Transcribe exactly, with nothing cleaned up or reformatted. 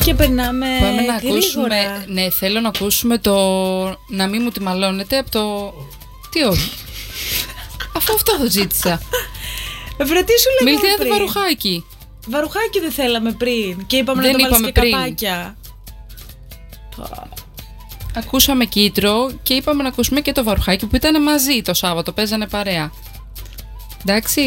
Και περνάμε Πάμε να γρήγορα. ακούσουμε. Ναι, θέλω να ακούσουμε το «Να μην μου τη μαλώνετε» από το. Τι όχι. Αφού αυτό το ζήτησα. Βρε, τι σου λέγαμε Μιλτιάδη πριν. Βαρουχάκη. Βαρουχάκι δεν θέλαμε πριν. Και είπαμε Δεν να το βάλεις είπαμε και πριν. καπάκια. Ακούσαμε Κίτρο και είπαμε να ακούσουμε και το Βαρουχάκι που ήταν μαζί το Σάββατο. Παίζανε παρέα. Εντάξει.